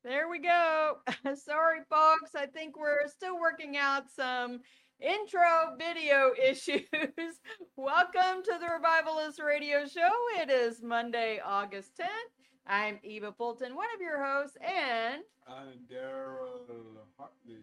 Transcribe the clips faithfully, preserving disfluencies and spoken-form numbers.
There we go. Sorry, folks. I think we're still working out some intro video issues. Welcome to the Revivalist Radio Show. It is Monday, August tenth. I'm Eva Fulton, one of your hosts, and I'm Daryl Hartley.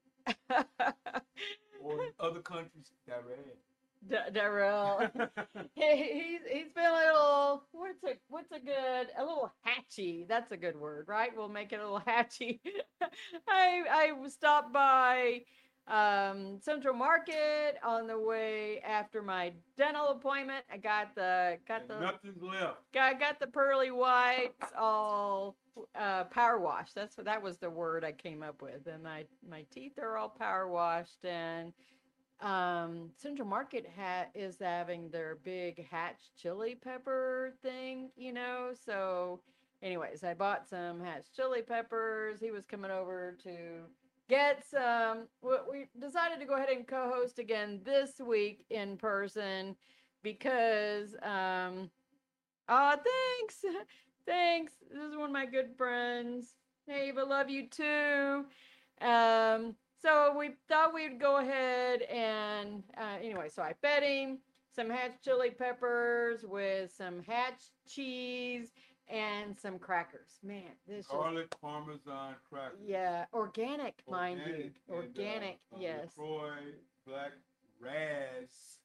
Or in other countries, Darrell. D- Darrell. he, he's he's been a little what's a what's a good a little hatchy. That's a good word, right? We'll make it a little hatchy. I I stopped by um, Central Market on the way after my dental appointment. I got the got And the nothing's left. got got the pearly whites all uh, power washed. That's what that was the word I came up with. And my my teeth are all power washed and um, Central Market ha- is having their big Hatch chili pepper thing, you know. So, anyways, I bought some Hatch chili peppers. He was coming over to get some. We decided to go ahead and co-host again this week in person because, um, oh, thanks, thanks. This is one of my good friends. Hey, Eva, love you too. Um, so we thought we'd go ahead and uh, anyway, so I fed him some Hatch chili peppers with some Hatch cheese and some crackers. Man, this Garlic just, Parmesan crackers. Yeah, organic, organic mind you. And, organic, uh, uh, yes. LaCroix, black raz.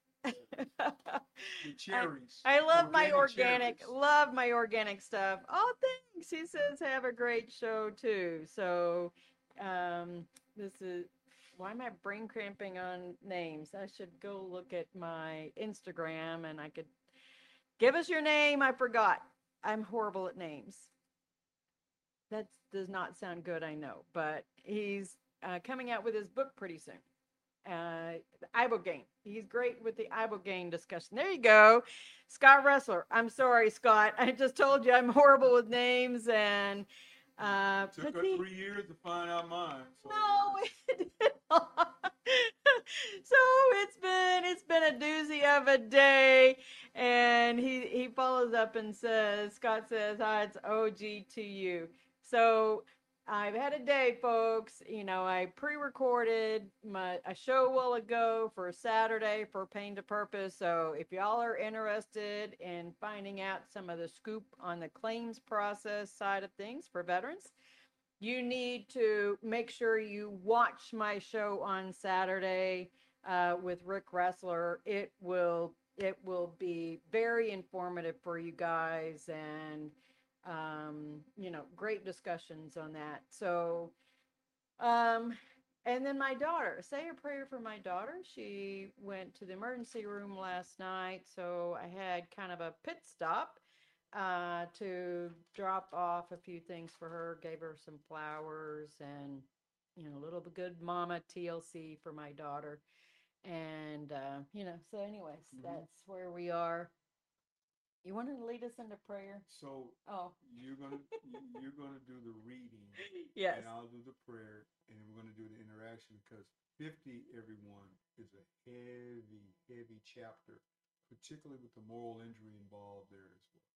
Cherries. I, I love organic my organic, cherries. Love my organic stuff. Oh, thanks. He says have a great show too. So, um, this is why am I brain cramping on names? I should go look at my Instagram and I could give us your name. I forgot. I'm horrible at names. That does not sound good, I know, but he's uh, coming out with his book pretty soon. Uh, Ibogaine. He's great with the Ibogaine discussion. There you go. Scott Ressler. I'm sorry, Scott. I just told you I'm horrible with names and uh it took her he, three years to find out mine. So. No, it did not. So it's been it's been a doozy of a day. And he he follows up and says, Scott says, ah, it's O G to you. So I've had a day, folks. You know, I pre-recorded my a show a while ago for Saturday for Pain to Purpose. So if y'all are interested in finding out some of the scoop on the claims process side of things for veterans, you need to make sure you watch my show on Saturday uh, with Rick Ressler. It will it will be very informative for you guys and um, you know, great discussions on that. So, um, and then my daughter, say a prayer for my daughter. She went to the emergency room last night, so I had kind of a pit stop uh, to drop off a few things for her, gave her some flowers and, you know, a little bit good mama T L C for my daughter. And, uh, you know, so anyways, mm-hmm. That's where we are. You want to lead us into prayer? So oh. you're gonna you're gonna do the reading, yes, and I'll do the prayer, and we're gonna do the interaction because fifty, everyone, is a heavy, heavy chapter, particularly with the moral injury involved there as well.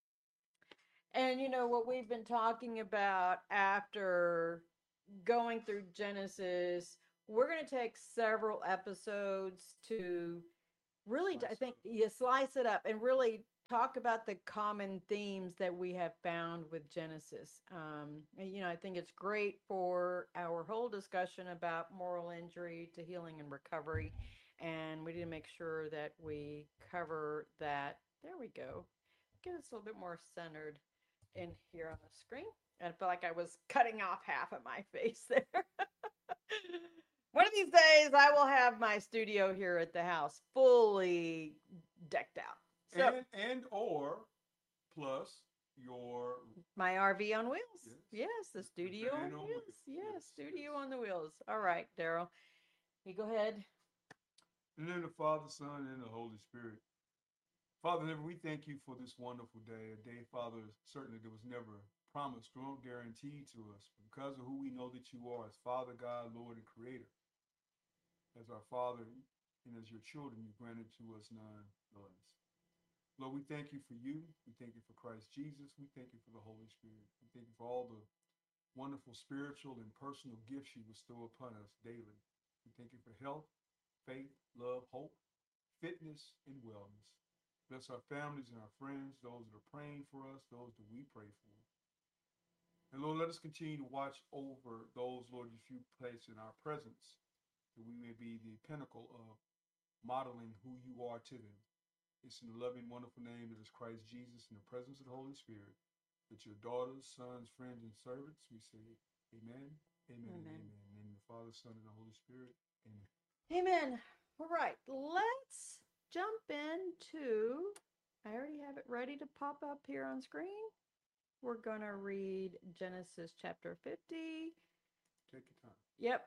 And you know what we've been talking about after going through Genesis, we're going to take several episodes to really, I think, you slice it up and really talk about the common themes that we have found with Genesis. Um, and, you know, I think it's great for our whole discussion about moral injury to healing and recovery. And we need to make sure that we cover that. There we go. Get us a little bit more centered in here on the screen. And I feel like I was cutting off half of my face there. One of these days, I will have my studio here at the house fully decked out. So, and, and or plus your my R V on wheels. Yes, yes the studio on wheels. wheels. Yes, yes, studio yes. on the wheels. All right, Daryl, you go ahead. In the name of the Father, Son, and the Holy Spirit. Father, we thank you for this wonderful day. A day, Father, certainly that was never promised or guaranteed to us because of who we know that you are as Father, God, Lord, and Creator. As our Father and as your children, you granted to us none less. Lord, we thank you for you. We thank you for Christ Jesus. We thank you for the Holy Spirit. We thank you for all the wonderful spiritual and personal gifts you bestow upon us daily. We thank you for health, faith, love, hope, fitness, and wellness. Bless our families and our friends, those that are praying for us, those that we pray for. And Lord, let us continue to watch over those, Lord, that you place in our presence, that we may be the pinnacle of modeling who you are to them. It's in the loving, wonderful name that is Christ Jesus in the presence of the Holy Spirit, that your daughters, sons, friends, and servants, we say, Amen, amen, and Amen. amen. In the name of the Father, Son, and the Holy Spirit. Amen. Amen. All right, let's jump into. I already have it ready to pop up here on screen. We're going to read Genesis chapter fifty. Take your time. Yep.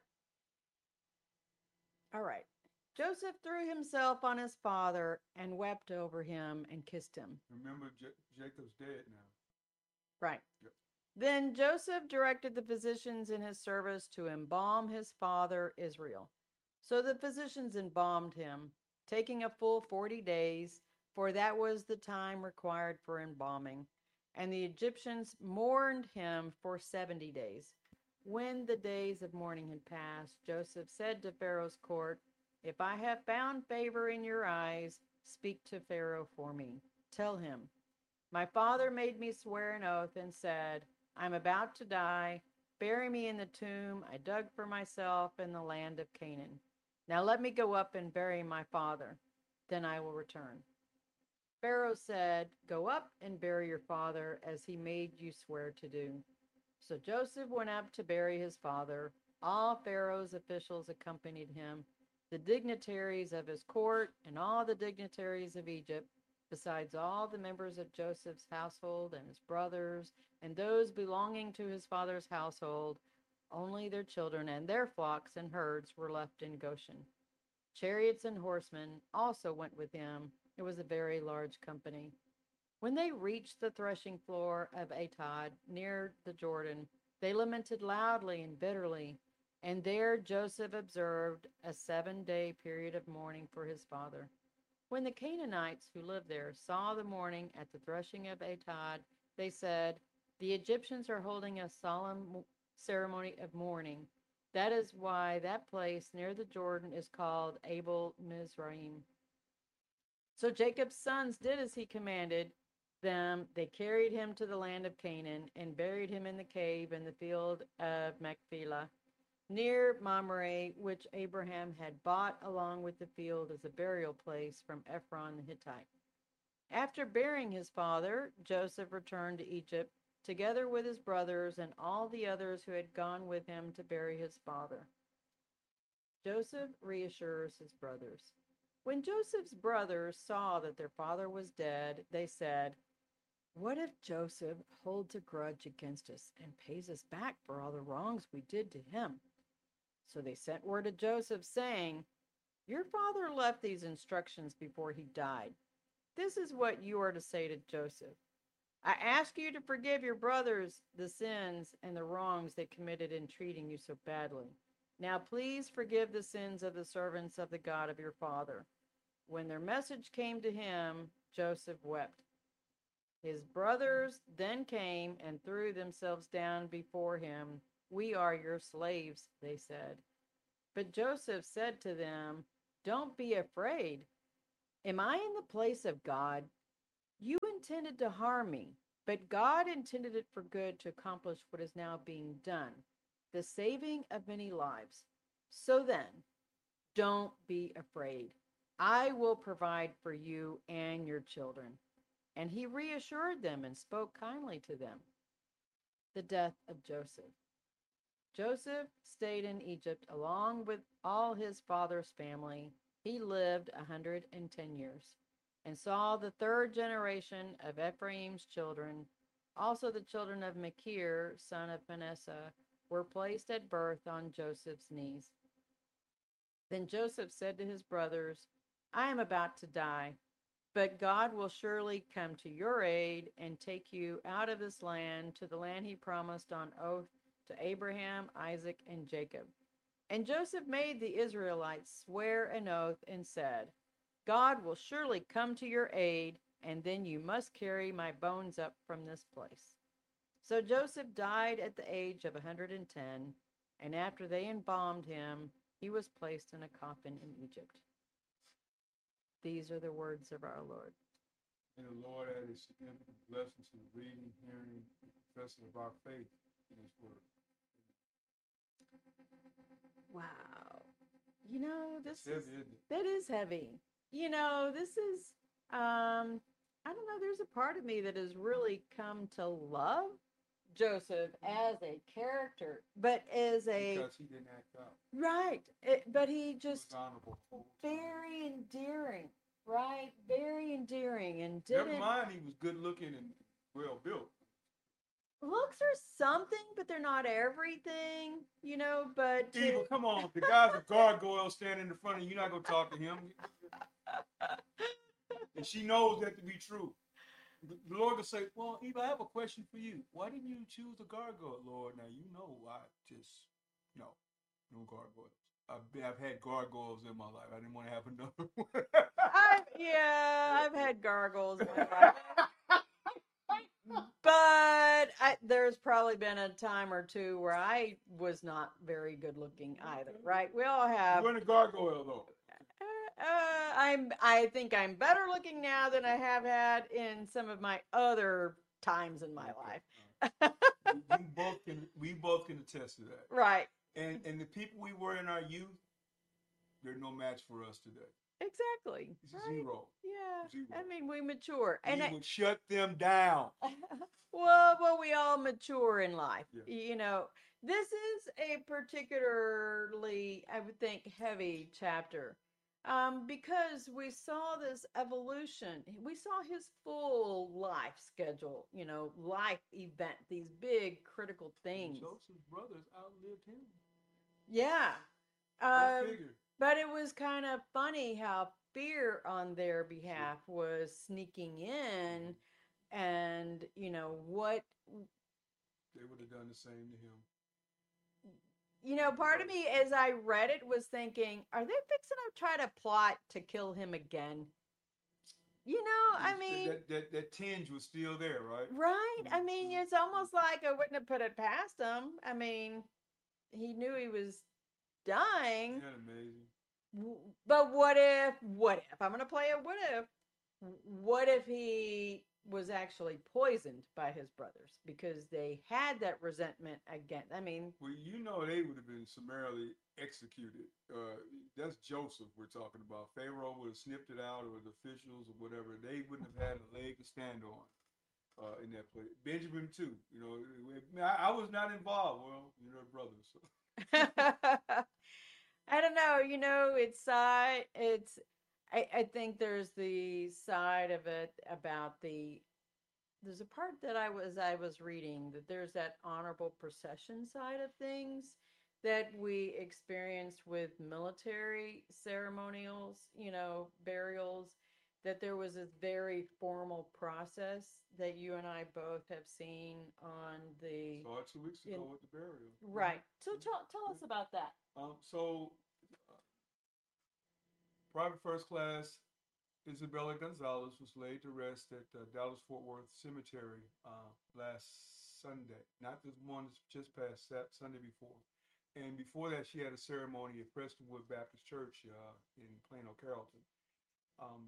All right. Joseph threw himself on his father and wept over him and kissed him. Remember, J- Jacob's dead now. Right. Yep. Then Joseph directed the physicians in his service to embalm his father Israel. So the physicians embalmed him, taking a full forty days, for that was the time required for embalming. And the Egyptians mourned him for seventy days. When the days of mourning had passed, Joseph said to Pharaoh's court, "If I have found favor in your eyes, speak to Pharaoh for me. Tell him, my father made me swear an oath and said, I'm about to die. Bury me in the tomb I dug for myself in the land of Canaan. Now let me go up and bury my father. Then I will return." Pharaoh said, "Go up and bury your father as he made you swear to do." So Joseph went up to bury his father. All Pharaoh's officials accompanied him, the dignitaries of his court and all the dignitaries of Egypt, besides all the members of Joseph's household and his brothers and those belonging to his father's household. Only their children and their flocks and herds were left in Goshen. Chariots and horsemen also went with him. It was a very large company. When they reached the threshing floor of Atad near the Jordan, they lamented loudly and bitterly, and there Joseph observed a seven-day period of mourning for his father. When the Canaanites who lived there saw the mourning at the threshing of Atad, they said, "The Egyptians are holding a solemn ceremony of mourning." That is why that place near the Jordan is called Abel Mizraim. So Jacob's sons did as he commanded them. They carried him to the land of Canaan and buried him in the cave in the field of Machpelah, near Mamre, which Abraham had bought along with the field as a burial place from Ephron the Hittite. After burying his father, Joseph returned to Egypt, together with his brothers and all the others who had gone with him to bury his father. Joseph reassures his brothers. When Joseph's brothers saw that their father was dead, they said, "What if Joseph holds a grudge against us and pays us back for all the wrongs we did to him?" So they sent word to Joseph, saying, "Your father left these instructions before he died. This is what you are to say to Joseph. I ask you to forgive your brothers the sins and the wrongs they committed in treating you so badly. Now please forgive the sins of the servants of the God of your father." When their message came to him, Joseph wept. His brothers then came and threw themselves down before him. "We are your slaves," they said. But Joseph said to them, "Don't be afraid. Am I in the place of God? You intended to harm me, but God intended it for good to accomplish what is now being done, the saving of many lives. So then, don't be afraid. I will provide for you and your children." And he reassured them and spoke kindly to them. The death of Joseph. Joseph stayed in Egypt along with all his father's family. He lived a hundred and ten years and saw the third generation of Ephraim's children. Also the children of Machir, son of Manasseh, were placed at birth on Joseph's knees. Then Joseph said to his brothers, "I am about to die, but God will surely come to your aid and take you out of this land to the land he promised on oath to Abraham, Isaac, and Jacob." And Joseph made the Israelites swear an oath and said, "God will surely come to your aid, and then you must carry my bones up from this place." So Joseph died at the age of one hundred ten, and after they embalmed him, he was placed in a coffin in Egypt. These are the words of our Lord. And the Lord added significant blessings to the reading, hearing, and confessing of our faith in His Word. Wow. You know, this It's heavy, is isn't it? that is heavy. You know, this is um I don't know, there's a part of me that has really come to love Joseph as a character, but as a Because he didn't act out. right, it, but he He was just honorable. the whole time. very endearing, right? Very endearing and Never didn't mind, he was good looking and well built. looks are something, but they're not everything, you know, but to- Eva, come on. The guy's a gargoyle standing in front of you. You're not going to talk to him. And she knows that to be true. The the Lord will say, well, Eva, I have a question for you. Why didn't you choose the gargoyle, Lord? Now, you know I just, no, no gargoyles. I've, been, I've had gargoyles in my life. I didn't want to have another one. I yeah, I've had gargles in my life. But I, there's probably been a time or two where I was not very good looking either, right? We all You have. weren't a gargoyle, though. Uh, uh, I'm. I think I'm better looking now than I have had in some of my other times in my Okay. life. we, we both can we both can attest to that. Right. And and the people we were in our youth, they're no match for us today. Exactly. It's Right. zero. Yeah. Zero. I mean, we mature, and We I, would shut them down. well, well, we all mature in life. Yeah. You know, this is a particularly, I would think, heavy chapter um, because we saw this evolution. We saw his full life schedule, you know, life event, these big critical things. Joseph's brothers outlived him. Yeah. Go Um, figure. but it was kind of funny how fear on their behalf was sneaking in and you know what They would have done the same to him. you know part of me as I read it was thinking, are they fixing to try to plot to kill him again? You know, I It's- mean, that, that that tinge was still there, right? right? I mean, it's almost like I wouldn't have put it past him. I mean, he knew he was dying. Isn't that amazing? W- But what if, what if, I'm going to play a what if, what if he was actually poisoned by his brothers because they had that resentment again? I mean, Well, you know they would have been summarily executed. Uh, that's Joseph we're talking about. Pharaoh would have snipped it out, or the officials, or whatever. They wouldn't have had a leg to stand on uh, in that place. Benjamin too. You know, I, I was not involved. Well, you're brothers. So. I don't know, you know, it's side, it's, I, I think there's the side of it about the, there's a part that I was, I was reading that there's that honorable procession side of things that we experience with military ceremonials, you know, burials, that there was a very formal process that you and I both have seen on the, Saw it two weeks ago in- with the burial. right. So tell, tell us about that. Um, so, uh, Private First Class Isabella Gonzalez was laid to rest at uh, Dallas Fort Worth Cemetery uh, last Sunday. Not this one that's just past that Sunday before. And before that, she had a ceremony at Prestonwood Baptist Church uh, in Plano, Carrollton. Um,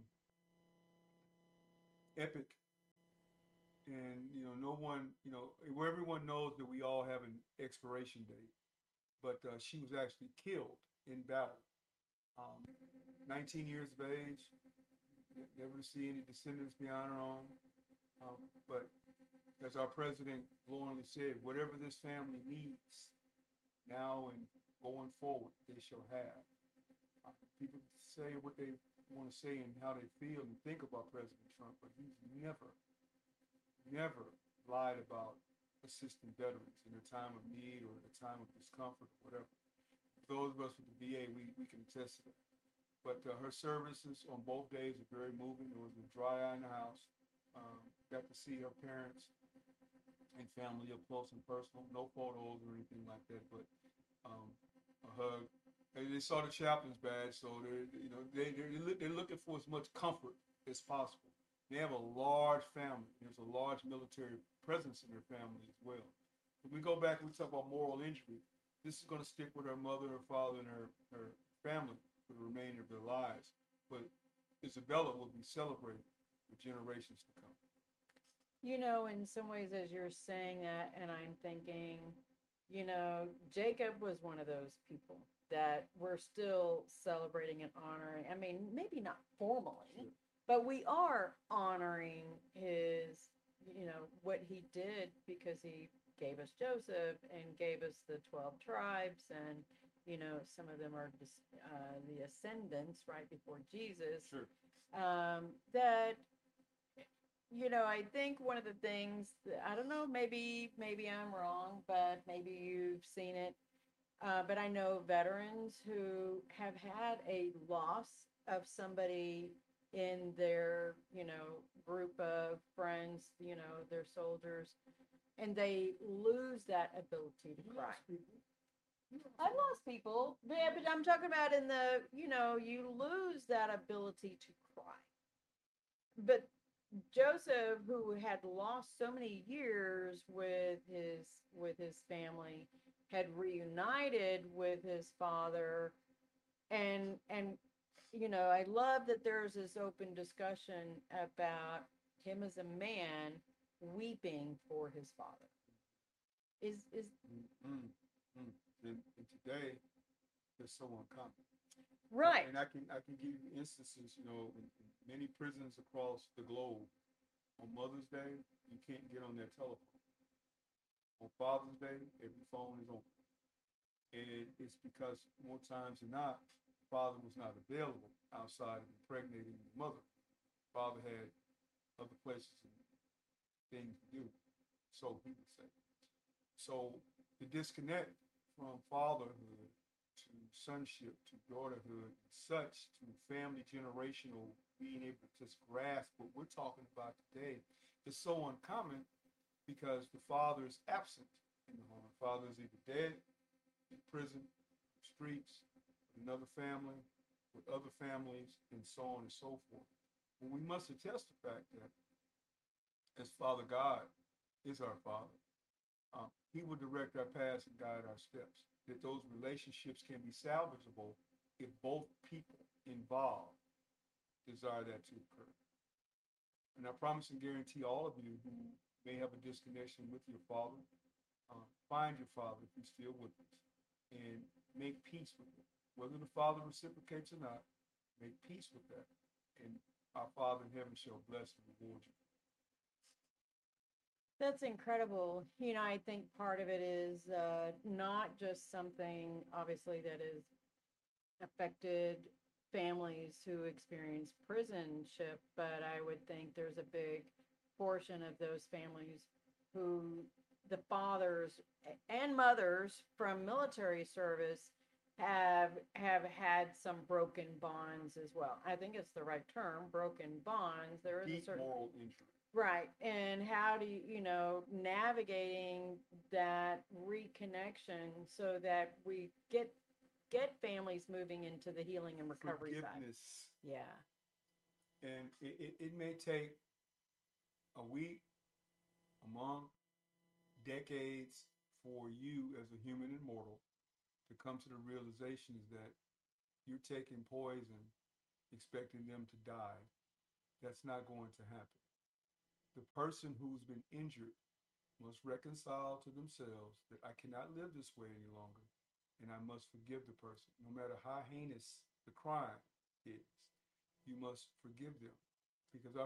epic. And, you know, no one, you know, where everyone knows that we all have an expiration date. But uh, she was actually killed in battle. Um, nineteen years of age, never to see any descendants beyond her own. Um, but as our president glowingly said, whatever this family needs now and going forward, they shall have. Uh, people say what they want to say and how they feel and think about President Trump, but he's never, never lied about assisting veterans in a time of need or in a time of discomfort or whatever. Those of us with the V A, we, we can attest to that. But uh, her services on both days were very moving. There was a dry eye in the house. Um, got to see her parents and family up close and personal. No photos or anything like that, but um, a hug. And they saw the chaplain's badge, so they're you know they they're, they're looking for as much comfort as possible. They have a large family. There's a large military presence in her family as well. When we go back and we talk about moral injury, this is going to stick with her mother, her father, and her, her family for the remainder of their lives. But Isabella will be celebrated for generations to come. You know, in some ways, as you're saying that, and I'm thinking, you know, Jacob was one of those people that we're still celebrating and honoring. I mean, maybe not formally, Sure. but we are honoring his, you know, what he did because he gave us Joseph and gave us the twelve tribes. And, you know, some of them are just, uh, the ascendants right before Jesus. Sure. Um, that you know, I think one of the things that, I don't know, maybe maybe I'm wrong, but maybe you've seen it. Uh, but I know veterans who have had a loss of somebody in their, you know, group of friends, you know, their soldiers, and they lose that ability to cry. I've lost people, yeah, but I'm talking about in the, you know, you lose that ability to cry. But Joseph, who had lost so many years with his with his family, had reunited with his father, and and you know, I love that there's this open discussion about him as a man weeping for his father. Is is Mm-hmm. Mm. And, and today, there's so uncommon. right. And I can I can give you instances, you know, in, in many prisons across the globe. On Mother's Day, you can't get on their telephone. On Father's Day, every phone is on. And it's because more times than not, father was not available outside of impregnating the mother. Father had other places and things to do, so he would say. So the disconnect from fatherhood to sonship to daughterhood, and such to family generational being able to just grasp what we're talking about today is so uncommon because the father is absent in the home. The father is either dead, in prison, streets, with another family, with other families, and so on and so forth. But we must attest the fact that as Father God is our Father, um, He will direct our paths and guide our steps. That those relationships can be salvageable if both people involved desire that to occur. And I promise and guarantee all of you who may have a disconnection with your father, uh, find your father if he's still with us and make peace with him. Whether the father reciprocates or not, make peace with that. And our Father in heaven shall bless and reward you. That's incredible. You know, I think part of it is uh, not just something, obviously, that has affected families who experience prisonship, but I would think there's a big portion of those families who the fathers and mothers from military service have have had some broken bonds as well. I think it's the right term, broken bonds. There is a Deep certain moral injury. right. And how do you, you know, navigating that reconnection so that we get get families moving into the healing and recovery side. Forgiveness. Yeah. And it, it, it may take a week, a month, decades for you as a human and mortal to come to the realization is that you're taking poison, expecting them to die. That's not going to happen. The person who's been injured must reconcile to themselves that I cannot live this way any longer, and I must forgive the person. No matter how heinous the crime is, you must forgive them because our